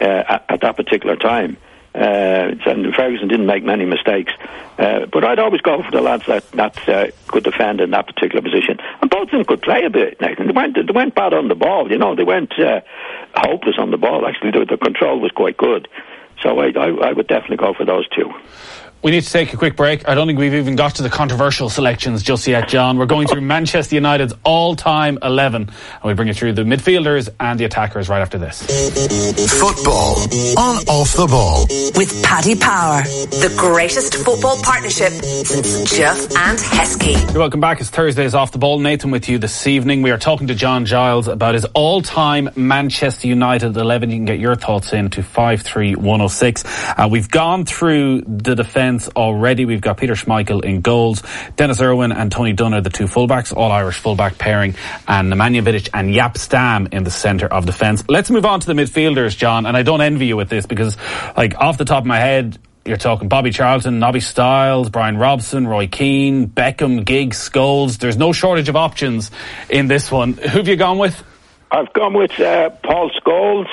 at that particular time. And Ferguson didn't make many mistakes. But I'd always go for the lads that could defend in that particular position. And both of them could play a bit, Nathan. They went bad on the ball, you know. They weren't hopeless on the ball. Actually, the control was quite good. So I would definitely go for those two. We need to take a quick break. I don't think we've even got to the controversial selections just yet, John. We're going through Manchester United's all-time 11, and we bring you through the midfielders and the attackers right after this. Football on Off the Ball with Paddy Power, the greatest football partnership since Duff and Heskey. You're welcome back. It's Thursday's Off the Ball. Nathan with you this evening. We are talking to John Giles about his all-time Manchester United 11. You can get your thoughts in to 53106. We've gone through the defence already. We've got Peter Schmeichel in goals, Dennis Irwin and Tony Dunn are the two fullbacks, all Irish fullback pairing, and Nemanja Vidic and Jaap Stam in the centre of defence. Let's move on to the midfielders, John, and I don't envy you with this because, like, off the top of my head, you're talking Bobby Charlton, Nobby Stiles, Brian Robson, Roy Keane, Beckham, Giggs, Scholes. There's no shortage of options in this one. Who have you gone with? I've gone with Paul Scholes,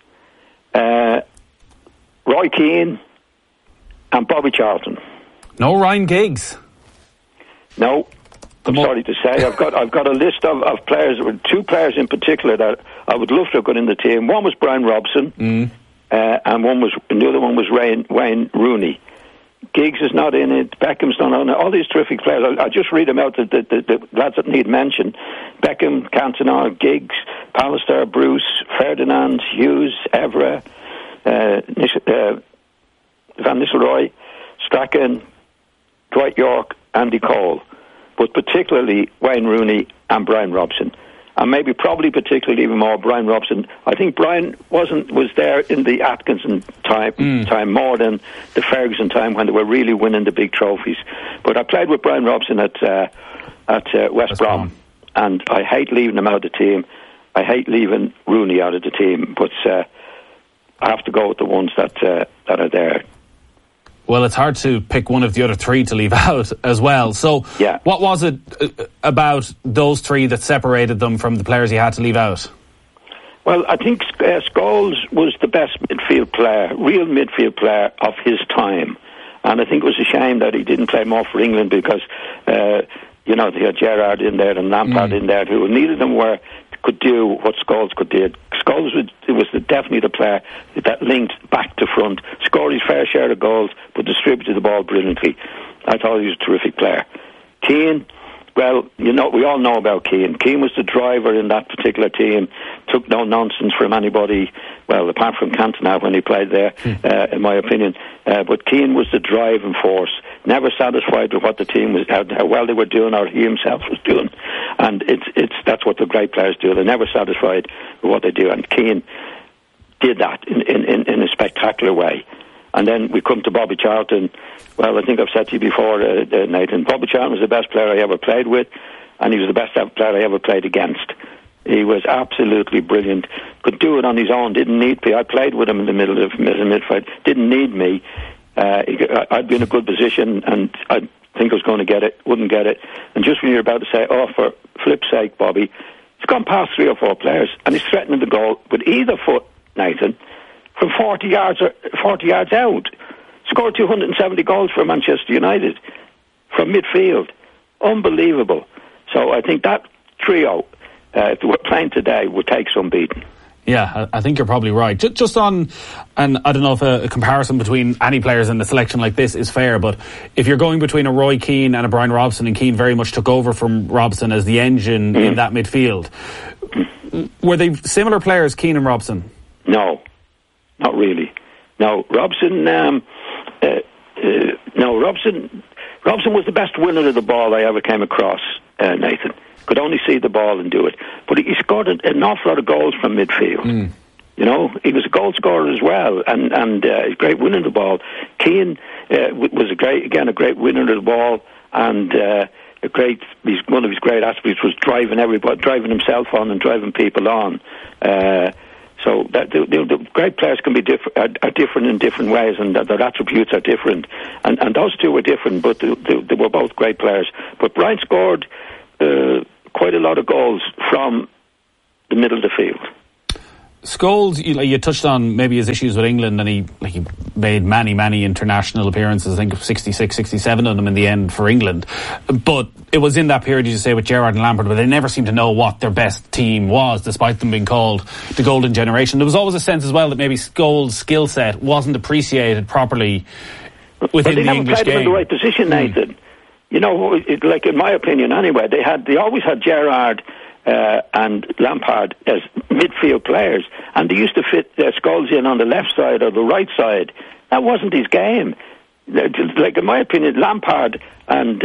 Roy Keane and Bobby Charlton. No Ryan Giggs? No. I'm sorry to say. I've got a list of players, two players in particular that I would love to have got in the team. One was Brian Robson, and the other one was Wayne Rooney. Giggs is not in it. Beckham's not in it. All these terrific players. I'll just read them out, the lads that need mention. Beckham, Cantona, Giggs, Pallister, Bruce, Ferdinand, Hughes, Evra, Van Nistelrooy, Strachan, Dwight York, Andy Cole, but particularly Wayne Rooney and Brian Robson, and probably particularly even more Brian Robson. I think Brian was there in the Atkinson time more than the Ferguson time when they were really winning the big trophies. But I played with Brian Robson at West Brom, and I hate leaving him out of the team. I hate leaving Rooney out of the team, but I have to go with the ones that are there. Well, it's hard to pick one of the other three to leave out as well. So what was it about those three that separated them from the players you had to leave out? Well, I think Scholes was the best real midfield player of his time. And I think it was a shame that he didn't play more for England because, they had Gerrard in there and Lampard in there, who neither of them could do what Scholes could do. Scholes was definitely the player that linked back to front, scored his fair share of goals, but distributed the ball brilliantly. I thought he was a terrific player. Keane, well, we all know about Keane. Keane was the driver in that particular team, took no nonsense from anybody, well, apart from Cantona when he played there, in my opinion. But Keane was the driving force, never satisfied with what the team was, how well they were doing or he himself was doing. And that's what the great players do. They're never satisfied with what they do. And Keane did that in a spectacular way. And then we come to Bobby Charlton. Well, I think I've said to you before, Nathan, Bobby Charlton was the best player I ever played with, and he was the best player I ever played against. He was absolutely brilliant. Could do it on his own. Didn't need me. I played with him in the middle of midfield. Didn't need me. I'd be in a good position, and I think I was going to get it. Wouldn't get it. And just when you're about to say, "Oh, for flip's sake, Bobby," he's gone past 3 or 4 players, and he's threatening the goal with either foot, Nathan, from 40 yards out. Scored 270 goals for Manchester United from midfield. Unbelievable. So I think that trio, if they were playing today, would take some beating. Yeah, I think you're probably right. Just on, and I don't know if a comparison between any players in a selection like this is fair, but if you're going between a Roy Keane and a Brian Robson, and Keane very much took over from Robson as the engine in that midfield, were they similar players, Keane and Robson? No, not really. No, Robson was the best winner of the ball I ever came across, Nathan. Could only see the ball and do it. But he scored an awful lot of goals from midfield. He was a goal scorer as well, and a great winner of the ball. Keane was a great winner of the ball, and one of his great attributes was driving himself on and driving people on. So that the great players can be are different in different ways, and their attributes are different. And those two were different, but they were both great players. But Brian scored quite a lot of goals from the middle of the field. Scholes, you touched on maybe his issues with England, and he made many international appearances. I think 66, 67 of them in the end for England. But it was in that period, you say, with Gerrard and Lampard, where they never seemed to know what their best team was, despite them being called the golden generation. There was always a sense as well that maybe Scholes' skill set wasn't appreciated properly within the English game. They never played him in the right position, Nathan. You know, like in my opinion anyway, they always had Gerrard and Lampard as midfield players, and they used to fit Scholes in on the left side or the right side. That wasn't his game. Like in my opinion, Lampard and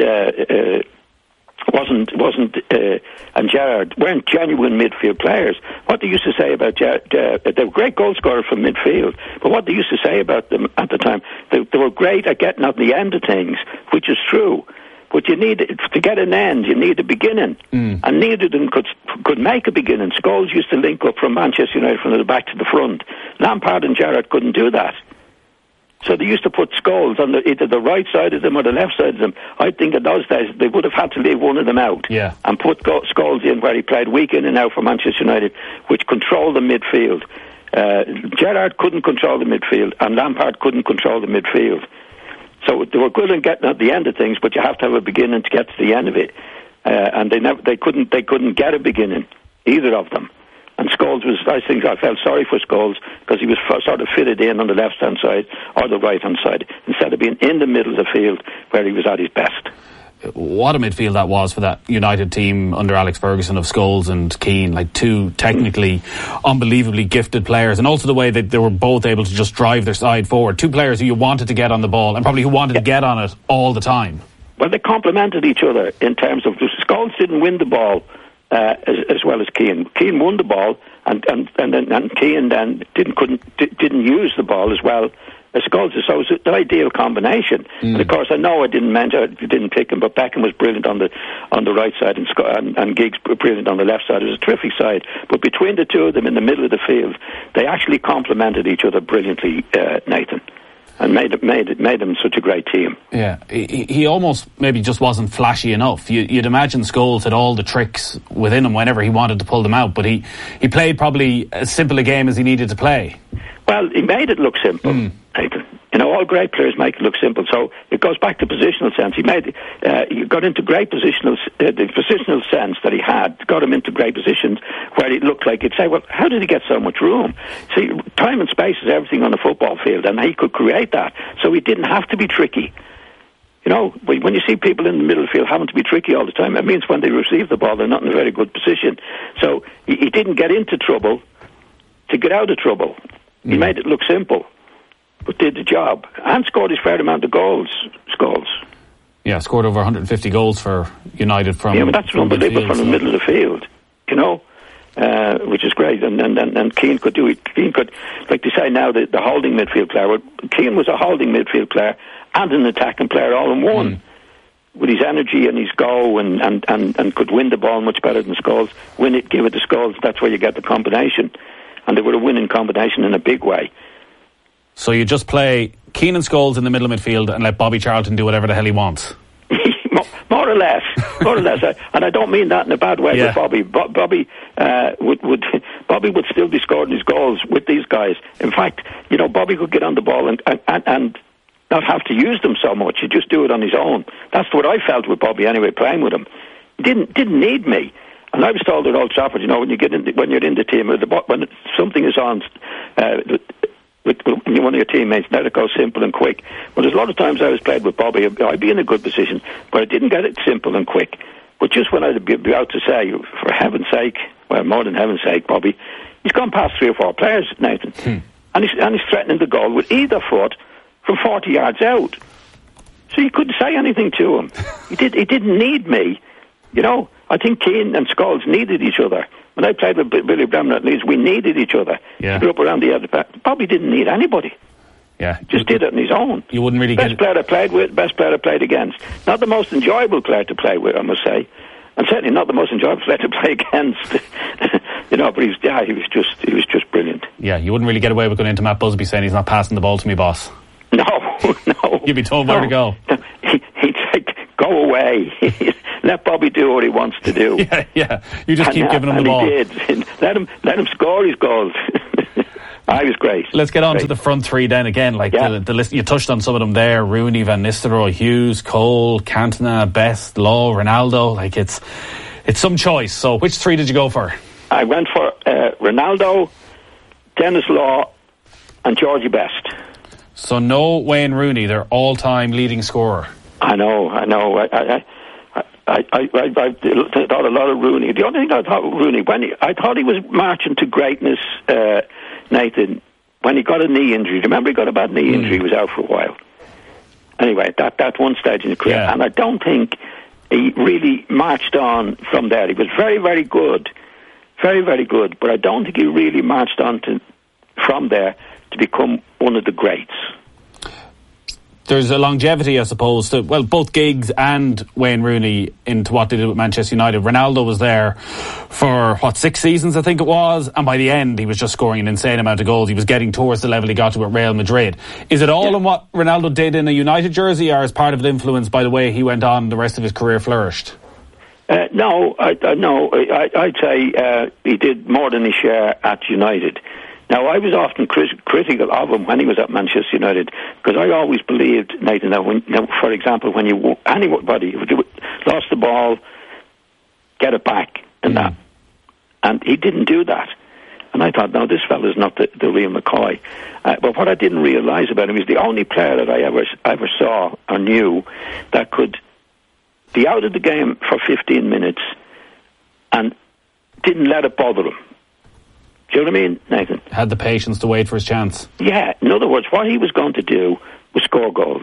and Gerrard weren't genuine midfield players. What they used to say about Gerrard, they were great goal scorers from midfield, but what they used to say about them at the time, they were great at getting at the end of things, which is true. But you need, to get an end, you need a beginning. And neither of them could make a beginning. Scholes used to link up from Manchester United from the back to the front. Lampard and Gerrard couldn't do that. So they used to put Scholes on either the right side of them or the left side of them. I think in those days they would have had to leave one of them out and put Scholes in where he played week in and out for Manchester United, which controlled the midfield. Gerrard couldn't control the midfield, and Lampard couldn't control the midfield. So they were good at getting at the end of things, but you have to have a beginning to get to the end of it. And they couldn't get a beginning, either of them. And Scholes I felt sorry for Scholes because he was sort of fitted in on the left-hand side or the right-hand side instead of being in the middle of the field where he was at his best. What a midfield that was for that United team under Alex Ferguson of Scholes and Keane, like two technically unbelievably gifted players, and also the way that they were both able to just drive their side forward. Two players who you wanted to get on the ball and probably who wanted to get on it all the time. Well, they complemented each other in terms of Scholes didn't win the ball as well as Keane. Keane won the ball, and Keane then didn't use the ball as well as Scholes. So it was the ideal combination. And of course, I know I didn't pick him, but Beckham was brilliant on the right side, and Giggs brilliant on the left side. It was a terrific side. But between the two of them in the middle of the field, they actually complemented each other brilliantly, Nathan. And made them such a great team. Yeah, he almost maybe just wasn't flashy enough. You'd imagine Scholes had all the tricks within him whenever he wanted to pull them out, but he played probably as simple a game as he needed to play. Well, he made it look simple, Nathan. You know, all great players make it look simple. So it goes back to positional sense. He got into great positional sense that he had, got him into great positions where it looked like you'd say, well, how did he get so much room? See, time and space is everything on the football field, and he could create that. So he didn't have to be tricky. You know, when you see people in the middle of the field having to be tricky all the time, it means when they receive the ball, they're not in a very good position. So he didn't get into trouble to get out of trouble. He made it look simple, but did the job. And scored his fair amount of goals, Scholes. Yeah, scored over 150 goals for United from... Yeah, but that's unbelievable from the middle of the field, you know, which is great. And Keane could do it. Keane could, like they say now, the holding midfield player. Well, Keane was a holding midfield player and an attacking player all in one. With his energy and his go and could win the ball much better than Scholes. Win it, give it to Scholes, that's where you get the combination. And they were a winning combination in a big way. So you just play Keane and Scholes in the middle of midfield and let Bobby Charlton do whatever the hell he wants? More or less. And I don't mean that in a bad way with Bobby. Bobby would still be scoring his goals with these guys. In fact, you know, Bobby could get on the ball and not have to use them so much. He'd just do it on his own. That's what I felt with Bobby anyway, playing with him. He didn't need me. And I was told at Old Trafford, you know, when you're in the team, when something is on with one of your teammates, let it go simple and quick. But there's a lot of times I was played with Bobby, I'd be in a good position, but I didn't get it simple and quick. But just when I'd be out to say, for heaven's sake, well, more than heaven's sake, Bobby, he's gone past 3 or 4 players, Nathan. And he's threatening the goal with either foot from 40 yards out. So you couldn't say anything to him. He didn't need me, you know. I think Keane and Scholes needed each other. When I played with Billy Bremner at Leeds, we needed each other. Yeah. Grew up around the other back. Bobby didn't need anybody. Yeah. Just did it on his own. You wouldn't really best player I played with, best player I played against. Not the most enjoyable player to play with, I must say. And certainly not the most enjoyable player to play against. You know, but he was just brilliant. Yeah, you wouldn't really get away with going into Matt Busby saying he's not passing the ball to me, boss. No. You'd be told where to go. He'd say, go away. Let Bobby do what he wants to do. Yeah. You just keep giving him the ball. And he did. Let him score his goals. I was great. Let's get on to the front three then again. The list, you touched on some of them there: Rooney, Van Nistelrooy, Hughes, Cole, Cantona, Best, Law, Ronaldo. It's some choice. So which three did you go for? I went for Ronaldo, Denis Law, and Georgie Best. So no Wayne Rooney, their all-time leading scorer. I know. I thought a lot of Rooney. The only thing I thought of Rooney, I thought he was marching to greatness, Nathan, when he got a knee injury. Remember he got a bad knee injury, he was out for a while. Anyway, that one stage in his career. Yeah. And I don't think he really marched on from there. He was very, very good. Very, very good. But I don't think he really marched on from there to become one of the greats. There's a longevity, I suppose, to, both Giggs and Wayne Rooney into what they did with Manchester United. Ronaldo was there for, 6 seasons, I think it was, and by the end he was just scoring an insane amount of goals. He was getting towards the level he got to at Real Madrid. Is it all in what Ronaldo did in a United jersey, or is part of it influenced by the way he went on, the rest of his career flourished? No, I'd say he did more than his share at United. Now, I was often critical of him when he was at Manchester United, because I always believed, Nathan, that for example, when anybody lost the ball, get it back and that. And he didn't do that. And I thought, no, this fella's not the real McCoy. But what I didn't realise about him is the only player that I ever saw or knew that could be out of the game for 15 minutes and didn't let it bother him. Do you know what I mean, Nathan? Had the patience to wait for his chance. Yeah, in other words, what he was going to do was score goals.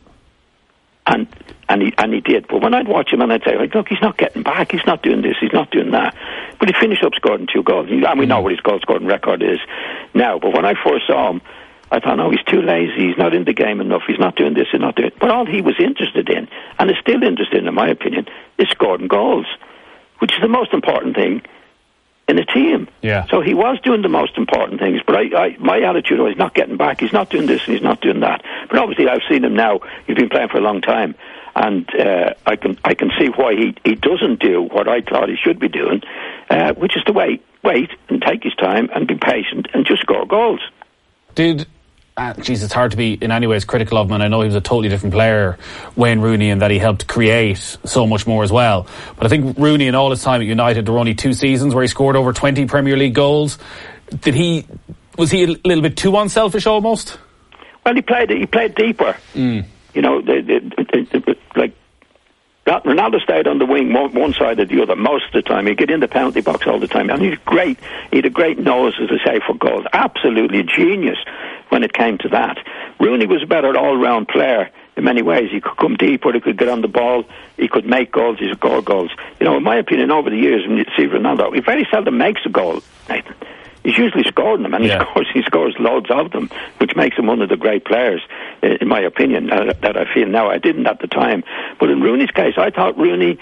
And he did. But when I'd watch him and I'd say, look, he's not getting back, he's not doing this, he's not doing that. But he finished up scoring 2 goals. And we know what his goal-scoring record is now. But when I first saw him, I thought, no, he's too lazy, he's not in the game enough, he's not doing this, he's not doing it. But all he was interested in, and is still interested in my opinion, is scoring goals, which is the most important thing in a team. Yeah. So he was doing the most important things, but my attitude was, he's not getting back, he's not doing this and he's not doing that. But obviously I've seen him now, he's been playing for a long time, and I can see why he doesn't do what I thought he should be doing, which is to wait and take his time and be patient and just score goals. It's hard to be in any ways critical of him, and I know he was a totally different player, Wayne Rooney, and that he helped create so much more as well. But I think Rooney, in all his time at United, there were only 2 seasons where he scored over 20 Premier League goals. Was he a little bit too unselfish almost? Well, he played deeper. You know, Ronaldo stayed on the wing one side or the other most of the time. He'd get in the penalty box all the time, and he had a great nose, as I say, for goals. Absolutely a genius when it came to that. Rooney was a better all-round player in many ways. He could come deeper, he could get on the ball, he could make goals, he could score goals. You know, in my opinion, over the years, when you see Ronaldo, he very seldom makes a goal, Nathan. He's usually scoring them, and he scores loads of them, which makes him one of the great players, in my opinion, that I feel now. I didn't at the time. But in Rooney's case, I thought Rooney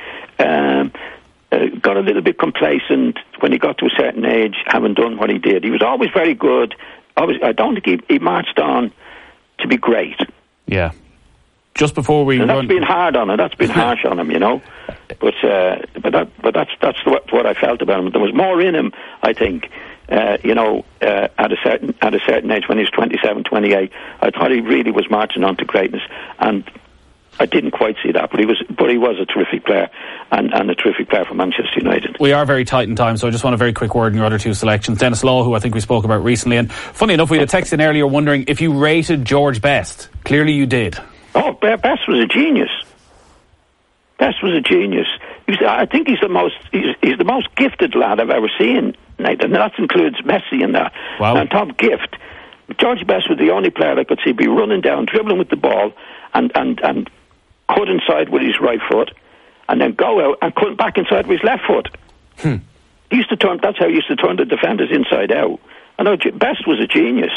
got a little bit complacent when he got to a certain age, having done what he did. He was always very good. I don't think he marched on to be great. Yeah. Just before we that's been hard on him. That's been harsh on him, you know. But that's what I felt about him. There was more in him, I think. At a certain age, when he was 27, 28, I thought he really was marching on to greatness, and I didn't quite see that. But he was a terrific player, and a terrific player for Manchester United. We are very tight in time, so I just want a very quick word in your other 2 selections. Denis Law, who I think we spoke about recently, and funny enough, we had a text in earlier wondering if you rated George Best. Clearly, you did. Oh, Best was a genius. Best was a genius. I think he's the most gifted lad I've ever seen, Nathan. That includes Messi and that. Wow. And top gift. George Best was the only player I could see be running down, dribbling with the ball, and cut inside with his right foot, and then go out and cut back inside with his left foot. He used to turn. That's how he used to turn the defenders inside out. I know Best was a genius,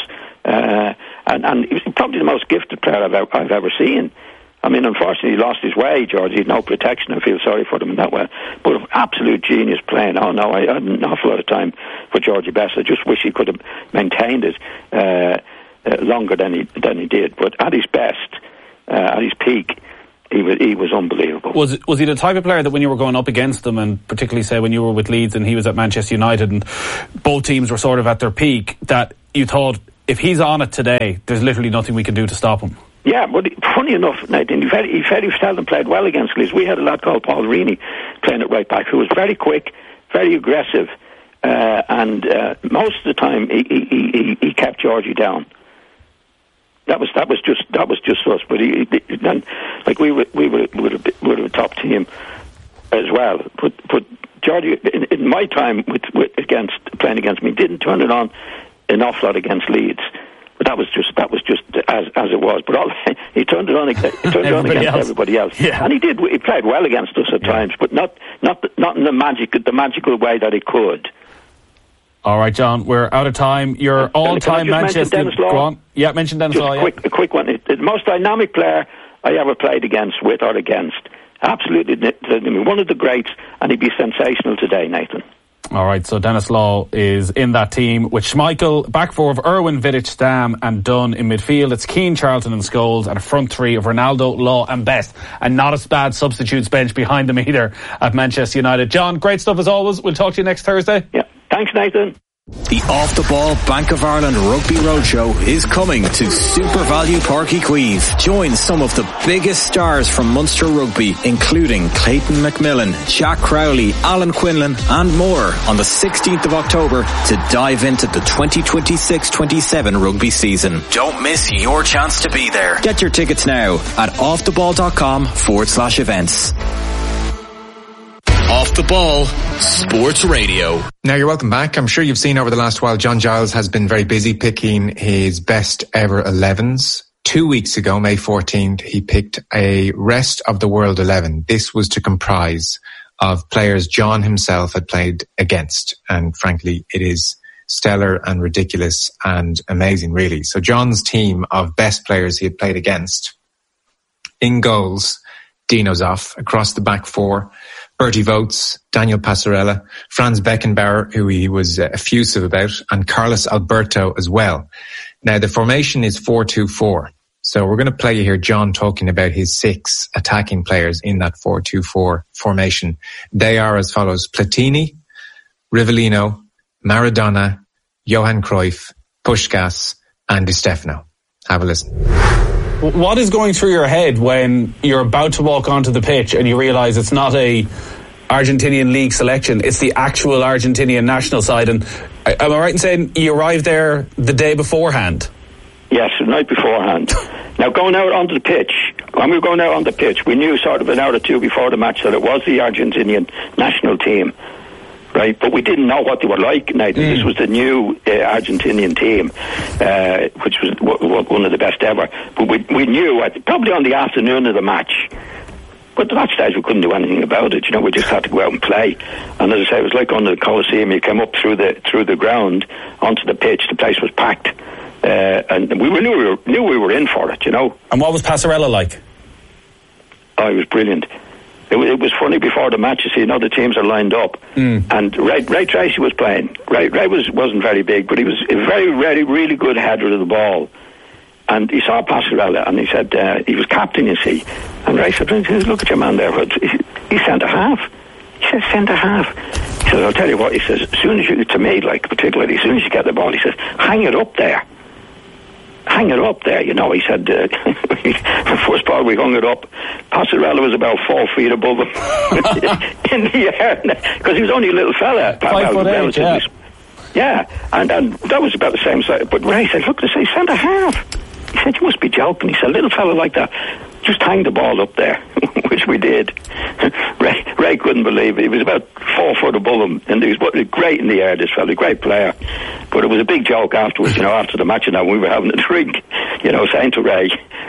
and he was probably the most gifted player I've ever seen. I mean, unfortunately, he lost his way, George. He had no protection. I feel sorry for him in that way. But an absolute genius playing. Oh, no, I had an awful lot of time for Georgie Best. I just wish he could have maintained it longer than he did. But at his best, at his peak, He was unbelievable. Was he the type of player that when you were going up against him, and particularly say when you were with Leeds and he was at Manchester United and both teams were sort of at their peak, that you thought, if he's on it today, there's literally nothing we can do to stop him? Yeah, but funny enough, Nathan, he very seldom played well against Leeds. We had a lad called Paul Reaney playing at right back who was very quick, very aggressive, and most of the time he kept Georgie down. That was just us. But we were a top team as well. But Georgie, in my time playing against me, didn't turn it on an awful lot against Leeds. But that was just as it was. But he turned it on against everybody else. Yeah. And he did. He played well against us at times, but not in the magical way that he could. All right, John, we're out of time. Your all-time Manchester... Go on. Yeah, mention Denis Law. A quick one. The most dynamic player I ever played with or against. Absolutely one of the greats, and he'd be sensational today, Nathan. All right, so Denis Law is in that team with Schmeichel, back four of Irwin, Vidic, Stam and Dunn in midfield. It's Keane, Charlton and Scholes, and a front three of Ronaldo, Law and Best. And not a bad substitutes bench behind them either at Manchester United. John, great stuff as always. We'll talk to you next Thursday. Yeah, thanks, Nathan. The Off the Ball Bank of Ireland Rugby Roadshow is coming to Super Value Park Equive. Join some of the biggest stars from Munster Rugby, including Clayton McMillan, Jack Crowley, Alan Quinlan and more on the 16th of October to dive into the 2026-27 rugby season. Don't miss your chance to be there. Get your tickets now at offtheball.com/events. Off the Ball Sports Radio. Now you're welcome back. I'm sure you've seen over the last while John Giles has been very busy picking his best ever 11s. 2 weeks ago, May 14th, he picked a rest of the world 11. This was to comprise of players John himself had played against. And frankly, it is stellar and ridiculous and amazing, really. So John's team of best players he had played against. In goals, Dino Zoff. Across the back four, Bertie Votes, Daniel Passarella, Franz Beckenbauer, who he was effusive about, and Carlos Alberto as well. Now, the formation is 4-2-4. So we're going to play you here John talking about his 6 attacking players in that 4-2-4 formation. They are as follows: Platini, Rivellino, Maradona, Johan Cruyff, Puskás, and Di Stefano. Have a listen. What is going through your head when you're about to walk onto the pitch and you realise it's not a Argentinian league selection, it's the actual Argentinian national side? And am I right in saying you arrived there the day beforehand? Yes, the night beforehand. Now, going out onto the pitch, when we were going out on the pitch, we knew sort of an hour or two before the match that it was the Argentinian national team. Right, but we didn't know what they were like. Now, this was the new Argentinian team, which was one of the best ever. But we knew, probably on the afternoon of the match, but at that stage we couldn't do anything about it. You know, we just had to go out and play. And as I say, it was like on the Coliseum. You came up through the ground onto the pitch. The place was packed, and we knew we were in for it. You know. And what was Passarella like? Oh, he was brilliant. It was funny before the match. You see, the teams are lined up, and Ray Tracy was playing. Ray wasn't very big, but he was a very, very, really good header of the ball. And he saw Passarella, and he said he was captain. You see, and Ray said, "Look at your man there. He's centre half." He says, "Centre half." He says, "I'll tell you what." He says, "As soon as you, to me, like particularly, as soon as you get the ball, he says, hang it up there." Hang it up there, you know. He said, the first ball we hung it up, Passarella was about 4 feet above him in the air, because he was only a little fella. 5'8", yeah, and that was about the same size. But Ray said, "Look, they say centre half." He said, "You must be joking." He said, "A little fella like that, just hang the ball up there," which we did. Ray couldn't believe it. He was about 4 foot above him, and he was great in the air, this fella, great player. But it was a big joke afterwards, after the match, when we were having a drink, saying to Ray,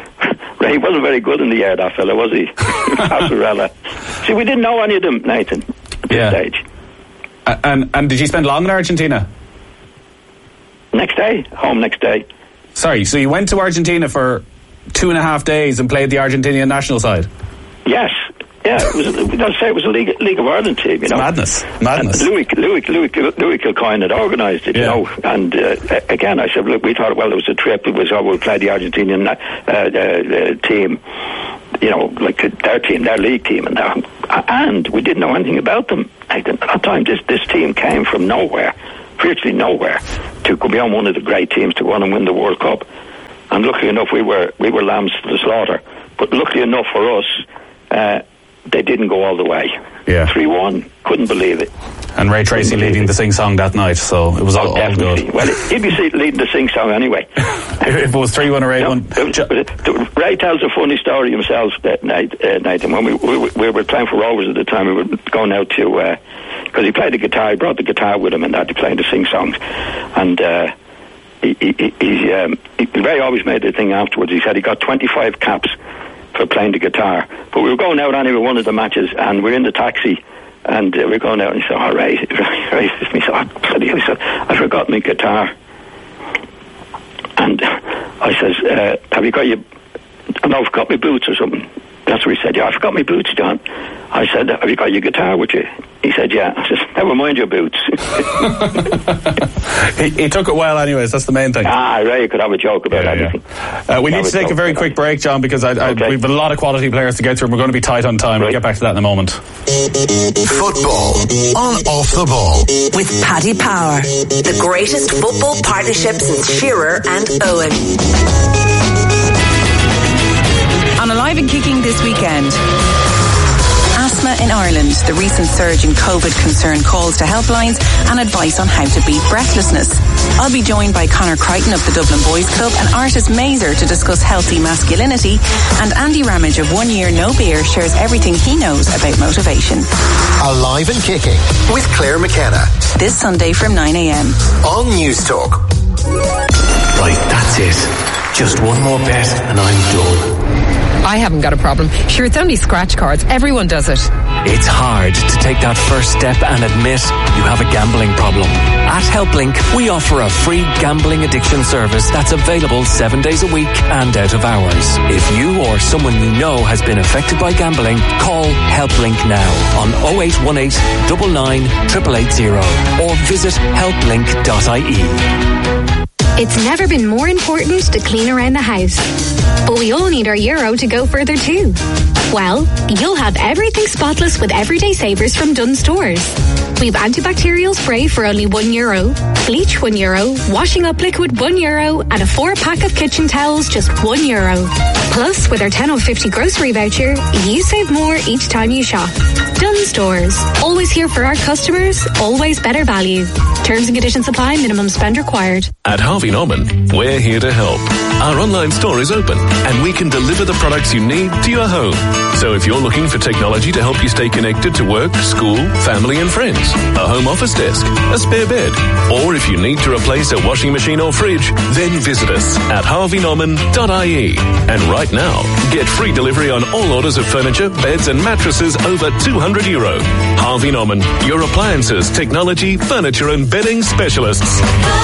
he wasn't very good in the air, that fella, was he? Passarella. See, we didn't know any of them, Nathan, at this stage. And did you spend long in Argentina? Next day, home next day. Sorry, so you went to Argentina for 2.5 days and played the Argentinian national side? Yes. Yeah, it was a League of Ireland team, It's madness. Louis Kilcoyne had organised it, and again, I said, look, we thought, well, it was a trip, we'll play the Argentinian team. like their team, their league team, and we didn't know anything about them. At that time, this team came from nowhere, virtually nowhere, to be on one of the great teams to go on and win the World Cup. And luckily enough, we were lambs to the slaughter. But luckily enough for us, they didn't go all the way. Yeah. 3-1, couldn't believe it. And Ray Tracy leading the sing-song that night, so it was all good. Well, he'd be leading the sing-song anyway. If it was 3-1 or 8-1. Ray tells a funny story himself that night, Nathan. When we were playing for Rovers at the time, we were going out to... Because he played the guitar, he brought the guitar with him and that to play the sing-songs. And Ray always made the thing afterwards. He said he got 25 caps for playing the guitar. But we were going out anyway, one of the matches, and we're in the taxi, and we're going out, and he said, Ray says to me, I forgot my guitar. And I says, have you got your... I forgot my boots or something. That's what he said. Yeah, I forgot my boots, John. I said, have you got your guitar with you? He said, yeah. I said, never mind your boots. he took it well anyways, that's the main thing. Ray could have a joke about anything. We need to take a very quick break, John, because we've a lot of quality players to get through and we're going to be tight on time. We'll get back to that in a moment. Football on Off the Ball. With Paddy Power, the greatest football partnership since Shearer and Owen. On Alive and Kicking this weekend. Asthma in Ireland, the recent surge in COVID concern calls to helplines and advice on how to beat breathlessness. I'll be joined by Conor Crichton of the Dublin Boys Club and Artis Mazer to discuss healthy masculinity, and Andy Ramage of 1 Year No Beer shares everything he knows about motivation. Alive and Kicking with Claire McKenna. This Sunday from 9 a.m. on News Talk. Right, that's it. Just one more bet and I'm done. I haven't got a problem. Sure, it's only scratch cards. Everyone does it. It's hard to take that first step and admit you have a gambling problem. At HelpLink, we offer a free gambling addiction service that's available 7 days a week and out of hours. If you or someone you know has been affected by gambling, call HelpLink now on 0818 99 880 or visit helplink.ie. It's never been more important to clean around the house. But we all need our euro to go further too. Well, you'll have everything spotless with Everyday Savers from Dunnes Stores. We've antibacterial spray for only €1, bleach €1, washing up liquid €1, and a 4-pack of kitchen towels just €1. Plus, with our 10 of 50 grocery voucher, you save more each time you shop. Dunnes Stores. Always here for our customers, always better value. Terms and conditions apply, minimum spend required. At Harvey Norman, we're here to help. Our online store is open and we can deliver the products you need to your home. So if you're looking for technology to help you stay connected to work, school, family and friends, a home office desk, a spare bed, or if you need to replace a washing machine or fridge, then visit us at harveynorman.ie. And right now, get free delivery on all orders of furniture, beds and mattresses over €200. Harvey Norman, your appliances, technology, furniture and bedding specialists.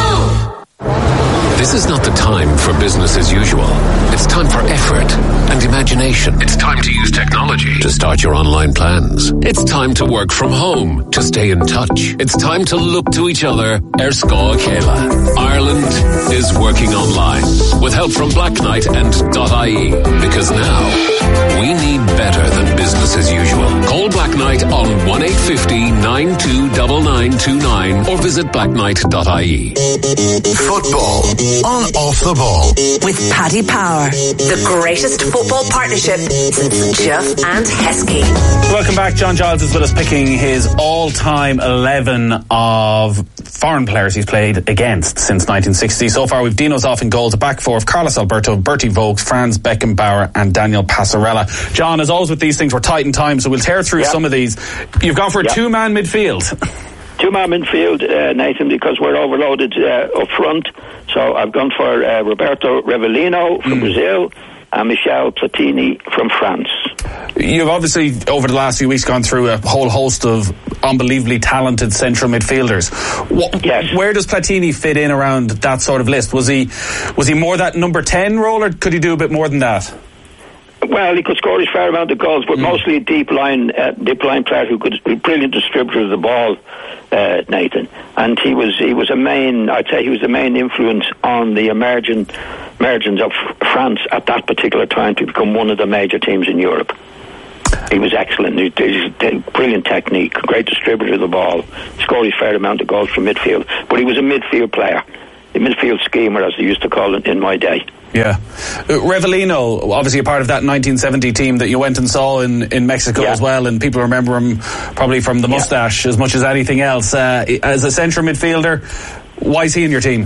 This is not the time for business as usual. It's time for effort and imagination. It's time to use technology to start your online plans. It's time to work from home to stay in touch. It's time to look to each other. Erscoa Kayla. Ireland is working online with help from Black Knight and .ie. Because now we need better than business as usual. Call Black Knight on 1850 929929 or visit blackknight.ie. Football on Off the Ball. With Paddy Power, the greatest football partnership since Duff and Heskey. Welcome back. John Giles is with us picking his all-time 11 of foreign players he's played against since 1960. So far we've Dino Zoff in goal, the back four of Carlos Alberto, Bertie Vogts, Franz Beckenbauer and Daniel Passarella. John, as always with these things, we're tight in time, so we'll tear through some of these. You've gone for a two-man midfield. Two-man midfield, Nathan, because we're overloaded up front. So I've gone for Roberto Rivellino from Brazil and Michel Platini from France. You've obviously, over the last few weeks, gone through a whole host of unbelievably talented central midfielders. Yes. Where does Platini fit in around that sort of list? Was he more that number 10 role, or could he do a bit more than that? Well, he could score his fair amount of goals, but mostly a deep line player who could be a brilliant distributor of the ball, Nathan. And he was a main, I'd say he was the main influence on the emerging emergence of France at that particular time to become one of the major teams in Europe. He was excellent. He's brilliant technique, great distributor of the ball, scored his fair amount of goals from midfield. But he was a midfield player, a midfield schemer, as they used to call it in my day. Yeah. Revellino, obviously a part of that 1970 team that you went and saw in Mexico as well, and people remember him probably from the moustache as much as anything else. As a central midfielder, why is he in your team?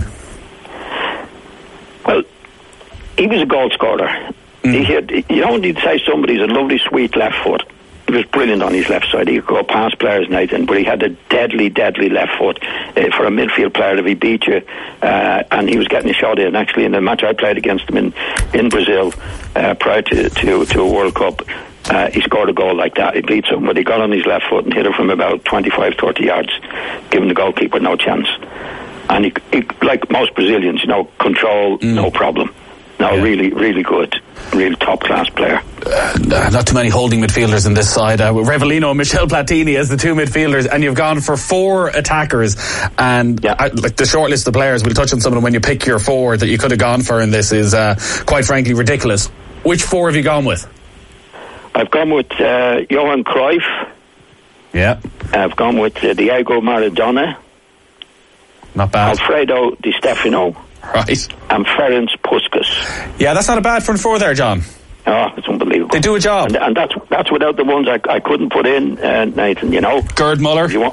Well, he was a goal scorer. He had, you don't need to say somebody's a lovely, sweet left foot. He was brilliant on his left side. He could go past players, Nathan, but he had a deadly, deadly left foot for a midfield player. If he beat you, and he was getting a shot in. Actually, in the match I played against him in Brazil prior to a World Cup, he scored a goal like that. He beat somebody, got on his left foot and hit it from about 25-30 yards, giving the goalkeeper no chance. And he like most Brazilians, control, no problem. No, really, really good. Really top-class player. Not too many holding midfielders in this side. Revellino and Michel Platini as the two midfielders, and you've gone for four attackers. And like the short list of players, we'll touch on some of them when you pick your four that you could have gone for in this is, quite frankly, ridiculous. Which four have you gone with? I've gone with Johan Cruyff. Yeah. I've gone with Diego Maradona. Not bad. Alfredo Di Stefano. Right. And Ferenc Puskas. Yeah, that's not a bad front four there, John. Oh, it's unbelievable. They do a job. And that's without the ones I couldn't put in, Nathan, Gerd Muller. We've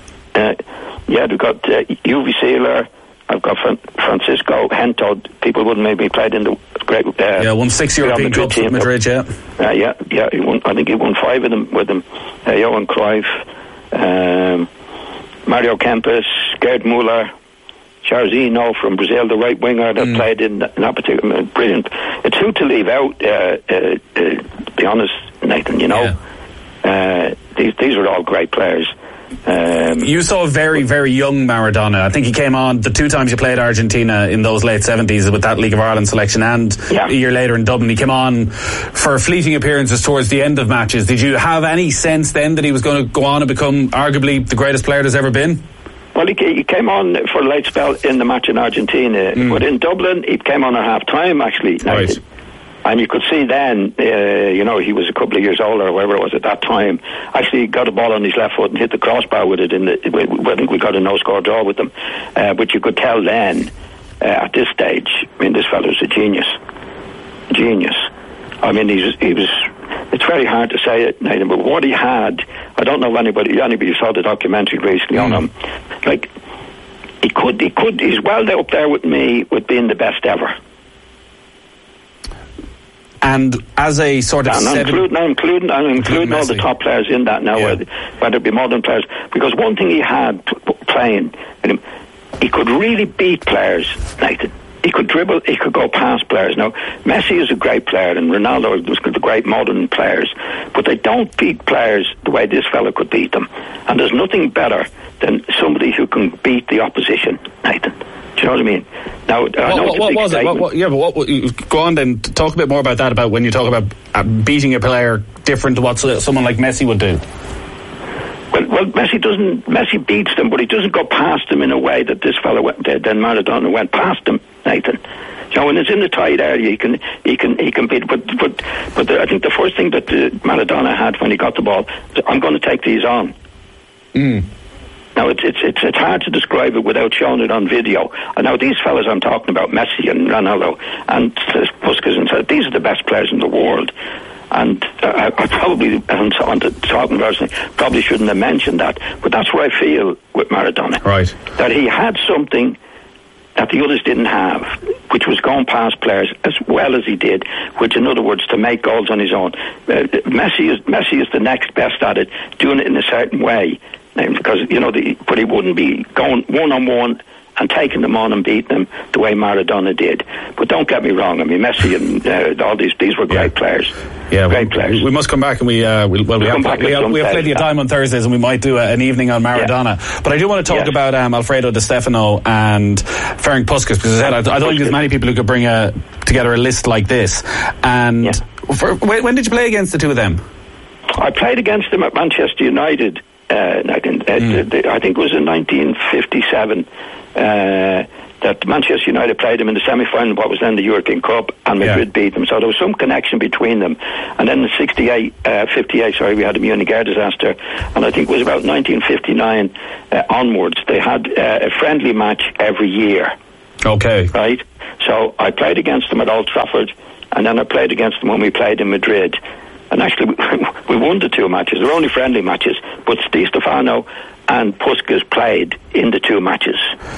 got Uwe Seeler. I've got Francisco Hento. People wouldn't maybe played in the great... won 6 European Cups with Madrid, He won, I think he won 5 of them with them. Johan Cruyff, Mario Kempes, Gerd Muller, Jairzinho from Brazil, the right winger that played in that particular... Brilliant. It's who to leave out, to be honest, Nathan, These are all great players. You saw a very, very young Maradona. I think he came on the 2 times you played Argentina in those late 70s with that League of Ireland selection, and a year later in Dublin. He came on for fleeting appearances towards the end of matches. Did you have any sense then that he was going to go on and become arguably the greatest player there's ever been? Well, he came on for a late spell in the match in Argentina, but in Dublin he came on at half-time, actually. Right. And you could see then, he was a couple of years older or whatever it was at that time. Actually, he got a ball on his left foot and hit the crossbar with it. I think we got a no-score draw with them. But you could tell then, at this stage, this fellow's a genius. Genius. He was. It's very hard to say it, Nathan, but what he had, I don't know if anybody saw the documentary recently on him. Like, he's well up there with me with being the best ever. And as a sort of... I'm including all the top players in that now, whether it be modern players. Because one thing he had playing, he could really beat players, Nathan. He could dribble, he could go past players. Now, Messi is a great player, and Ronaldo was the great modern players, but they don't beat players the way this fella could beat them. And there's nothing better than somebody who can beat the opposition, Nathan. Do you know what I mean? Now, what was it? Go on then. Talk a bit more about that. About when you talk about beating a player different to what someone like Messi would do. Well, Messi beats them, but he doesn't go past them in a way that this fellow then Maradona went past them, Nathan. When it's in the tight area, he can beat. But I think the first thing that Maradona had when he got the ball, I'm going to take these on. Now it's hard to describe it without showing it on video. And now these fellas I'm talking about, Messi and Ronaldo and Puskas, and so these are the best players in the world. And I probably, on to talking personally, probably shouldn't have mentioned that, but that's what I feel with Maradona. Right. That he had something that the others didn't have, which was going past players as well as he did, which in other words, to make goals on his own. Messi is the next best at it, doing it in a certain way, because, but he wouldn't be going one-on-one and taking them on and beating them the way Maradona did. But don't get me wrong, Messi and all these were great players. Yeah, great players. We must come back and we have plenty of time on Thursdays, and we might do an evening on Maradona. Yeah. But I do want to talk about Alfredo Di Stefano and Ferenc Puskas, because I don't think there's many people who could bring together a list like this. And when did you play against the two of them? I played against them at Manchester United. I think it was in 1957. that Manchester United played them in the semi-final, what was then the European Cup, and Madrid beat them. So there was some connection between them. And then in 58, we had the Munich air disaster, and I think it was about 1959 onwards, they had a friendly match every year. Okay. Right? So I played against them at Old Trafford, and then I played against them when we played in Madrid. And actually, we won the 2 matches. They were only friendly matches, but Di Stefano and Puskas played in the 2 matches.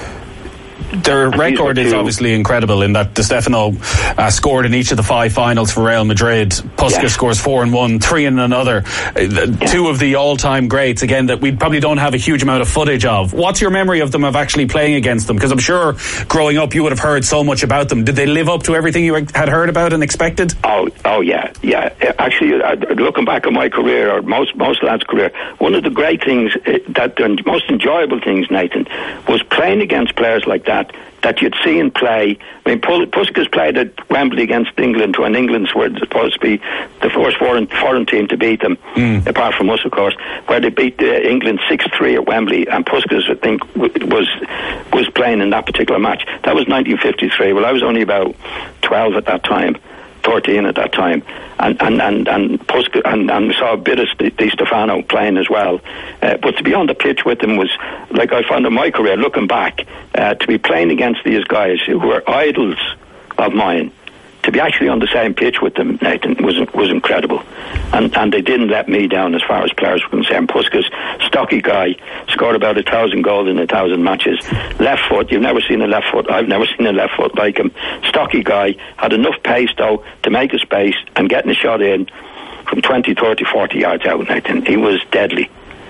Their record is obviously incredible in that Di Stefano scored in each of the 5 finals for Real Madrid. Puskas scores 4 in one, 3 in another. 2 of the all-time greats, again, that we probably don't have a huge amount of footage of. What's your memory of them, of actually playing against them? Because I'm sure growing up you would have heard so much about them. Did they live up to everything you had heard about and expected? Oh yeah. Actually, looking back on my career, or most lads' career, one of the great things, the most enjoyable things, Nathan, was playing against players like that you'd see in play. I mean, Puskas played at Wembley against England when England were supposed to be the first foreign team to beat them, apart from us, of course, where they beat England 6-3 at Wembley, and Puskas, I think, was playing in that particular match. That was 1953. Well, I was only about 12 at that time. 13 at that time, and Puskas, and we saw a bit of Di Stefano playing as well. But to be on the pitch with them was, like I found in my career, looking back, to be playing against these guys who were idols of mine, to be actually on the same pitch with them, Nathan, was incredible. And they didn't let me down as far as players were concerned. Puskas, stocky guy, scored about 1,000 goals in 1,000 matches. Left foot, you've never seen a left foot. I've never seen a left foot like him. Stocky guy, had enough pace though to make a space and getting a shot in from 20, 30, 40 yards out, Nathan. He was deadly.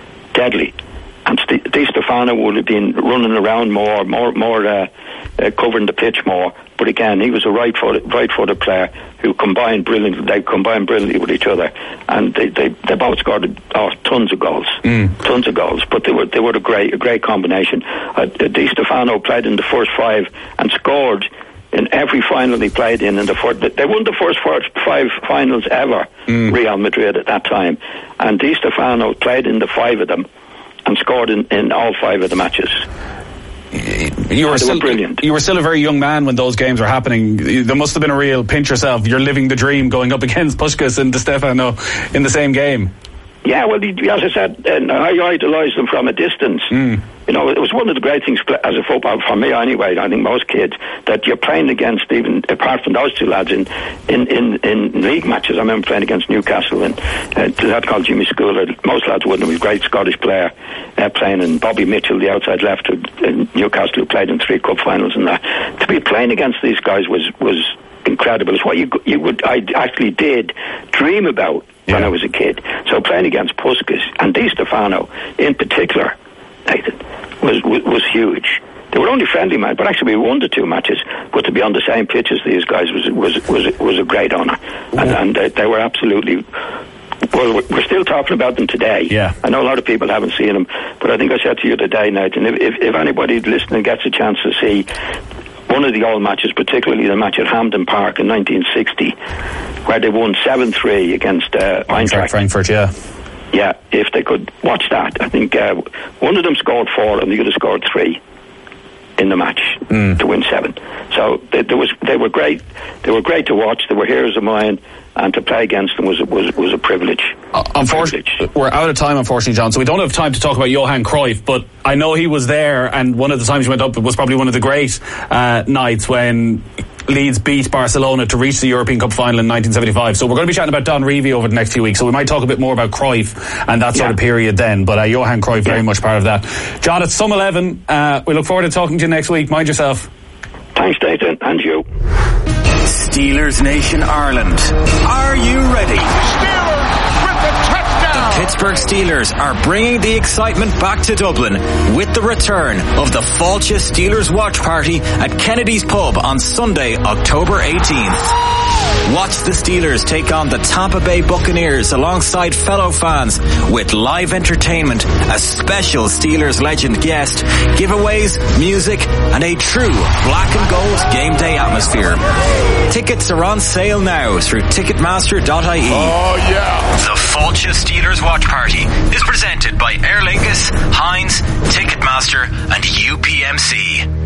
And Di Stefano would have been running around more, covering the pitch more. But again, he was a right-footed player who combined brilliantly. They combined brilliantly with each other, and they both scored tons of goals. But they were a great combination. Di Stefano played in the first 5 and scored in every final he played in. They won the first 5 finals ever. Real Madrid at that time, and Di Stefano played in the 5 of them and scored in all 5 of the matches. You were still brilliant. You were still a very young man when those games were happening. There must have been a real pinch yourself. You're living the dream going up against Puskas and Di Stefano in the same game. Yeah, well, as I said, I idolised them from a distance. You know, it was one of the great things as a football, for me anyway, I think most kids, that you're playing against, even apart from those 2 lads, in league matches. I remember playing against Newcastle, and a lad called Jimmy Schooler. Most lads wouldn't. He was a great Scottish player playing, and Bobby Mitchell, the outside left, in Newcastle, who played in 3 cup finals and that. To be playing against these guys was incredible. It's what I actually did dream about when I was a kid. So playing against Puskas and Di Stefano in particular, Nathan, was huge. They were only friendly matches, but actually we won the 2 matches. But to be on the same pitch as these guys was a great honour, and they were absolutely. Well, we're still talking about them today. Yeah. I know a lot of people haven't seen them, but I think I said to you today, Nathan, if anybody listening gets a chance to see one of the old matches, particularly the match at Hampden Park in 1960, where they won 7-3 against Eintracht Frankfurt, Yeah, if they could watch that. I think one of them scored 4 and the other scored 3 in the match to win 7. So they were great. They were great to watch. They were heroes of mine, and to play against them was a privilege. Unfortunately, we're out of time, unfortunately, John. So we don't have time to talk about Johan Cruyff. But I know he was there, and one of the times he went up, it was probably one of the great nights when Leeds beat Barcelona to reach the European Cup final in 1975. So we're going to be chatting about Don Revie over the next few weeks. So we might talk a bit more about Cruyff and that sort of period then. But Johan Cruyff very much part of that. John, it's Sum 11. We look forward to talking to you next week. Mind yourself. Thanks, Nathan, and you. Steelers Nation Ireland. Are you ready? Steelers with the touchdown! The Pittsburgh Steelers are bringing the excitement back to Dublin with the return of the Fáilte Steelers Watch Party at Kennedy's Pub on Sunday, October 18th. Watch the Steelers take on the Tampa Bay Buccaneers alongside fellow fans with live entertainment, a special Steelers legend guest, giveaways, music, and a true black and gold game day atmosphere. Tickets are on sale now through Ticketmaster.ie. Oh yeah! The Fáilte Steelers Watch Party is presented by Aer Lingus, Heinz, Ticketmaster, and UPMC.